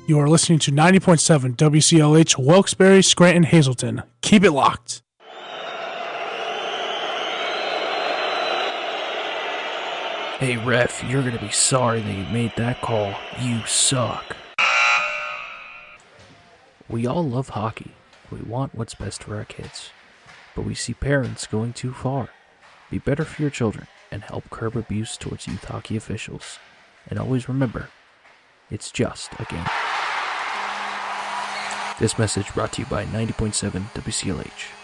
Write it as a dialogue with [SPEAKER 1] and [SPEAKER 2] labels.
[SPEAKER 1] You are listening to 90.7 WCLH, Wilkes-Barre, Scranton, Hazleton. Keep it locked.
[SPEAKER 2] Hey ref, you're gonna be sorry that you made that call. You suck. We all love hockey. We want what's best for our kids. But we see parents going too far. Be better for your children and help curb abuse towards youth hockey officials. And always remember, it's just a game. This message brought to you by 90.7 WCLH.